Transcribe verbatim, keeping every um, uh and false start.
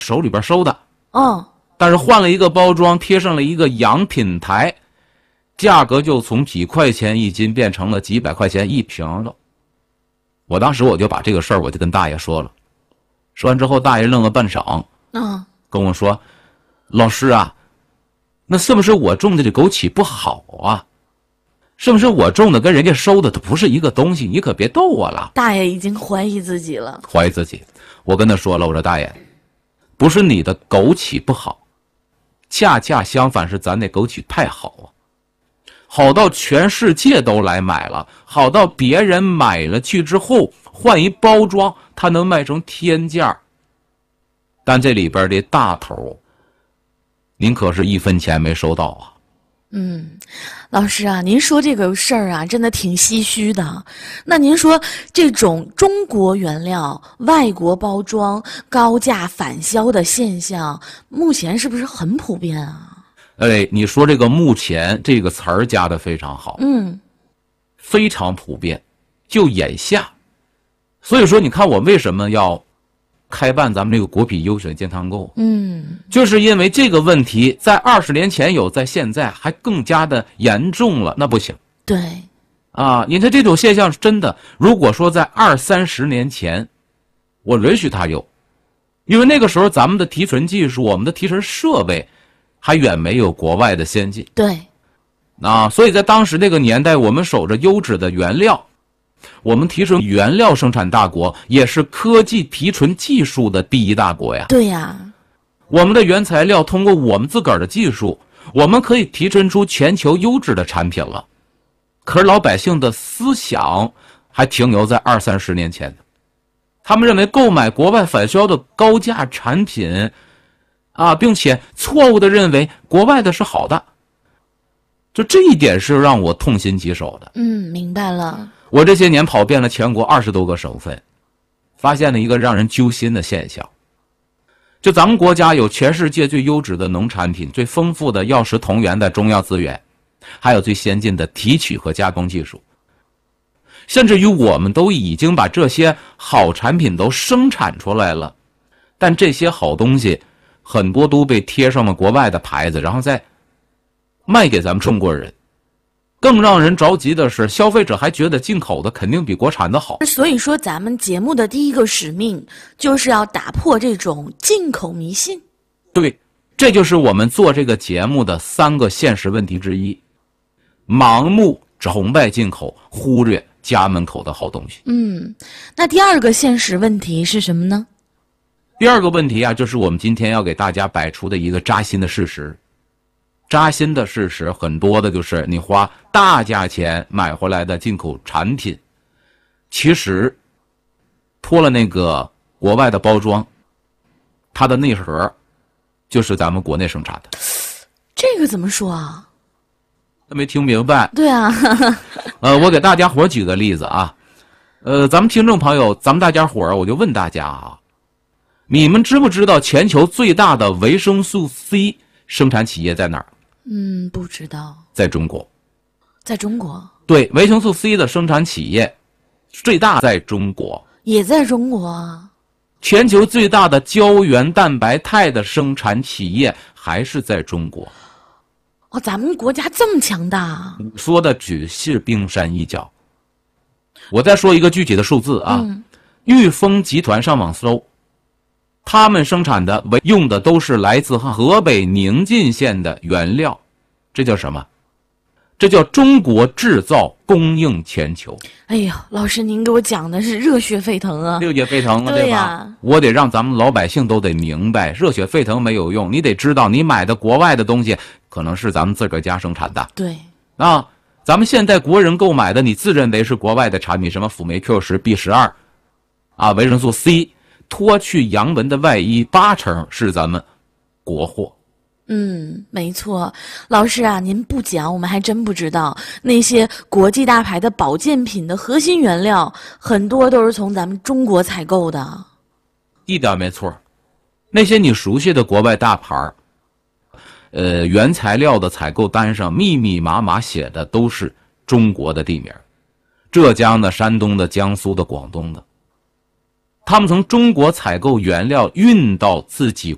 手里边收的， 哦， 但是换了一个包装，贴上了一个洋品牌，价格就从几块钱一斤变成了几百块钱一瓶了。我当时我就把这个事儿我就跟大爷说了，说完之后大爷愣了半晌， 嗯， 跟我说，老师啊，那是不是我种的这枸杞不好啊？是不是我种的跟人家收的都不是一个东西？你可别逗我了。 大爷已经怀疑自己了， 怀疑自己。我跟他说了，我说大爷，不是你的枸杞不好，恰恰相反是咱那枸杞太好啊，好到全世界都来买了，好到别人买了去之后换一包装，它能卖成天价。但这里边的大头，您可是一分钱没收到啊。 嗯，老师啊，您说这个事儿啊，真的挺唏嘘的。那您说这种中国原料、外国包装、高价返销的现象，目前是不是很普遍啊？ 哎，你说这个目前这个词儿加的非常好， 嗯， 非常普遍，就眼下。所以说，你看我为什么要开办咱们这个国品优选健康购？ 嗯， 就是因为这个问题在二十年前有，在现在还更加的严重了，那不行。 对， 啊，你看这种现象是真的。如果说在二三十年前，我允许它有，因为那个时候咱们的提纯技术、我们的提纯设备还远没有国外的先进。 对， 啊，所以在当时那个年代，我们守着优质的原料，我们提纯原料生产大国，也是科技提纯技术的第一大国呀。 对呀， 我们的原材料通过我们自个儿的技术，我们可以提纯出全球优质的产品了。可是老百姓的思想还停留在二三十年前，他们认为购买国外返销的高价产品，啊，并且错误的认为国外的是好的，就这一点是让我痛心疾首的。 嗯，明白了。 我这些年跑遍了全国二十多个省份，发现了一个让人揪心的现象。就咱们国家有全世界最优质的农产品，最丰富的药食同源的中药资源，还有最先进的提取和加工技术，甚至于我们都已经把这些好产品都生产出来了，但这些好东西很多都被贴上了国外的牌子，然后再卖给咱们中国人。更让人着急的是，消费者还觉得进口的肯定比国产的好。 所以说，咱们节目的第一个使命就是要打破这种进口迷信。 对，这就是我们做这个节目的三个现实问题之一：盲目崇拜进口，忽略家门口的好东西。 嗯，那第二个现实问题是什么呢？ 第二个问题啊，就是我们今天要给大家摆出的一个扎心的事实。扎心的事实很多的就是你花大价钱买回来的进口产品，其实脱了那个国外的包装，它的内核就是咱们国内生产的。 这个怎么说啊？ 没听明白？ 对啊， 呃，我给大家伙举个例子啊，呃，咱们听众朋友，咱们大家伙我就问大家啊，你们知不知道全球最大的维生素 C 生产企业在哪儿？ 嗯，不知道。 在中国。 在中国？ 对，维生素 C 的生产企业最大在中国。 也在中国啊。 全球最大的胶原蛋白肽的生产企业还是在中国。 哦，咱们国家这么强大。 说的只是冰山一角。我再说一个具体的数字啊， 嗯、 裕丰集团上网搜，他们生产的用的都是来自河北宁晋县的原料，这叫什么？这叫中国制造，供应全球。 哎呀，老师您给我讲的是热血沸腾啊！ 热血沸腾了，对吧？ 对呀， 我得让咱们老百姓都得明白，热血沸腾没有用，你得知道，你买的国外的东西可能是咱们自个儿家生产的。 对啊，咱们现在国人购买的，你自认为是国外的产品，什么辅酶 Q 十、B 十二，啊，维生素 C， 脱去洋文的外衣，八成是咱们国货。 嗯，没错，老师啊，您不讲，我们还真不知道那些国际大牌的保健品的核心原料，很多都是从咱们中国采购的。 一点没错，那些你熟悉的国外大牌，呃，原材料的采购单上密密麻麻写的都是中国的地名，浙江的、山东的、江苏的、广东的。他们从中国采购原料运到自己